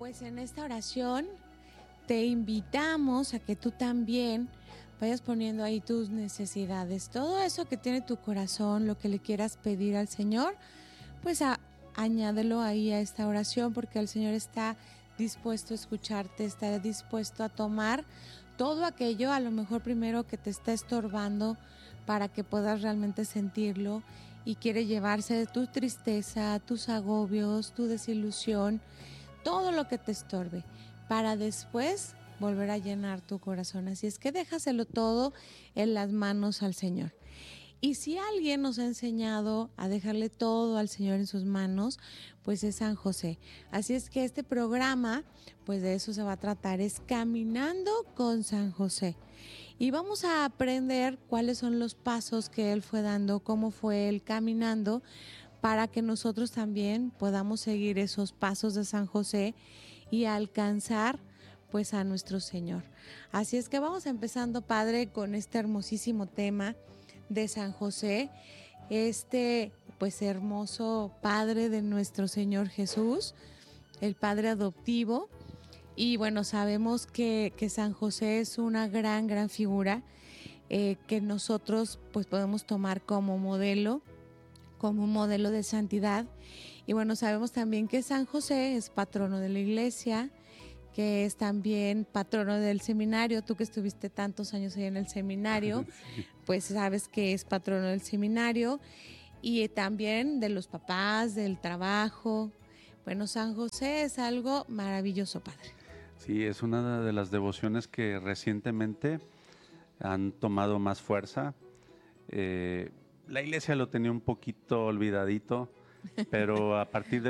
Pues en esta oración te invitamos a que tú también vayas poniendo ahí tus necesidades, todo eso que tiene tu corazón, lo que le quieras pedir al Señor, pues añádelo ahí a esta oración, porque el Señor está dispuesto a escucharte, está dispuesto a tomar todo aquello a lo mejor primero que te está estorbando para que puedas realmente sentirlo, y quiere llevarse de tu tristeza, tus agobios, tu desilusión, todo lo que te estorbe, para después volver a llenar tu corazón. Así es que déjaselo todo en las manos al Señor. Y si alguien nos ha enseñado a dejarle todo al Señor en sus manos, pues es San José. Así es que este programa, pues de eso se va a tratar, es Caminando con San José. Y vamos a aprender cuáles son los pasos que él fue dando, cómo fue él caminando, para que nosotros también podamos seguir esos pasos de San José y alcanzar pues a nuestro Señor. Así es que vamos empezando, Padre, con este hermosísimo tema de San José, pues hermoso Padre de nuestro Señor Jesús, el Padre adoptivo. Y bueno, sabemos que San José es una gran figura que nosotros pues podemos tomar como un modelo de santidad. Y bueno, sabemos también que San José es patrono de la iglesia, que es también patrono del seminario. Tú que estuviste tantos años ahí en el seminario, sí, pues sabes que es patrono del seminario y también de los papás, del trabajo. Bueno, San José es algo maravilloso, Padre. Sí, es una de las devociones que recientemente han tomado más fuerza. La iglesia lo tenía un poquito olvidadito, pero a partir del